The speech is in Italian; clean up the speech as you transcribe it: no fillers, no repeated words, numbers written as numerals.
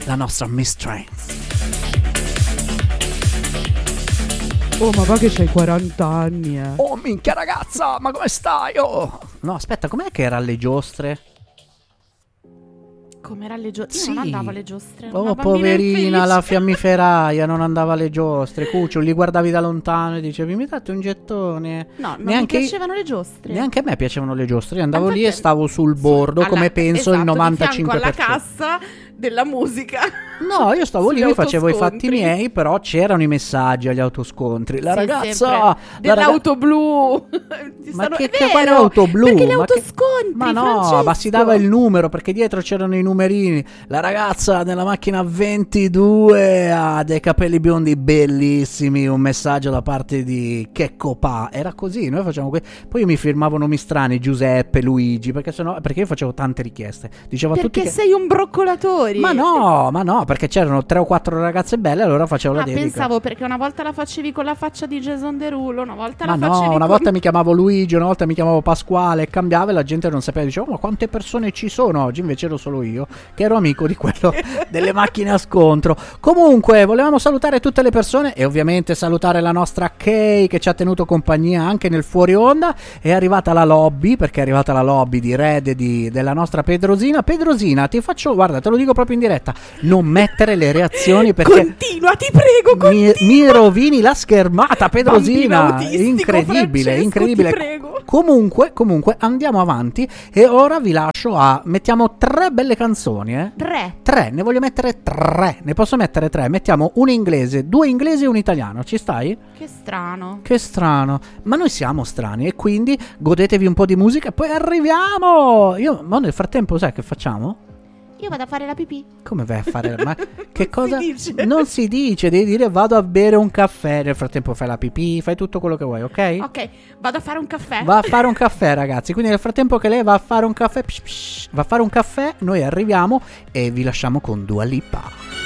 la nostra Miss Trance. Oh, ma va che c'hai 40 anni, eh. Oh, minchia ragazza, ma come stai? Oh. No, aspetta, com'è che era alle giostre? Com'era alle giostre? Io Sì. non andavo alle giostre. Oh, una bambina poverina, infelice. la fiammiferaia non andava alle giostre. Cuccio, li guardavi da lontano e dicevi, mi date un gettone? No, non mi Neanche piacevano le giostre. Neanche a me piacevano le giostre. Io andavo lì e Infatti- stavo sul bordo, Alla- come penso il esatto, di 95%. fianco alla cassa della musica. No, io stavo lì, Sugli mi facevo i fatti autoscontri. miei, però c'erano i messaggi agli autoscontri. La Sì, ragazza sempre. Dell'auto blu. Ma È quale vero, auto blu? Perché le Ma che- autoscontri, Ma no, Francesco. ma si dava il numero perché dietro c'erano i numerini. La ragazza nella macchina 22 ha dei capelli biondi bellissimi. Un messaggio da parte di Checco Pa. Era così, noi facciamo poi mi firmavano nomi strani, Giuseppe, Luigi, perché io facevo tante richieste. Dicevo a tutti Perché che sei un broccolatori. ma no, perché c'erano 3 o 4 ragazze belle, allora facevo la dedica. Pensavo perché una volta la facevi con la faccia di Jason Derulo, una volta Ma la no, facevi una con... volta mi chiamavo Luigi, una volta mi chiamavo Pasquale, cambiava e la gente non sapeva, diceva, ma quante persone ci sono oggi? Invece ero solo io, che ero amico di quello delle macchine a scontro. Comunque, volevamo salutare tutte le persone e ovviamente salutare la nostra Kay che ci ha tenuto compagnia anche nel fuori onda. È arrivata la lobby, perché è arrivata la lobby di Red e della nostra Pedrosina. Pedrosina, ti faccio, guarda, te lo dico proprio in diretta, non mettere le reazioni perché... Continua, ti prego, continua. Mi rovini la schermata, Pedrosina. Bambino autistico, Incredibile, Francesco, incredibile. ti prego. Comunque andiamo avanti e ora vi lascio a mettiamo 3 belle canzoni, eh? 3, ne voglio mettere 3. Ne posso mettere 3. Mettiamo una inglese, 2 inglesi e un italiano. Ci stai? Che strano. Che strano. Ma noi siamo strani e quindi godetevi un po' di musica e poi arriviamo. Ma nel frattempo sai che facciamo? Io vado a fare la pipì. Come vai a fare? Ma che cosa? si dice. Non si dice, devi dire vado a bere un caffè. Nel frattempo fai la pipì, fai tutto quello che vuoi, ok? Ok, vado a fare un caffè. Va a fare un caffè, ragazzi. Quindi nel frattempo che lei va a fare un caffè, va a fare un caffè, noi arriviamo e vi lasciamo con Dua Lipa.